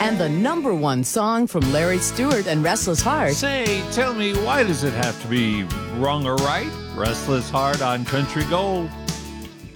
and the #1 song from Larry Stewart and Restless Heart. Say, tell me, why does it have to be wrong or right? Restless Heart on Country Gold.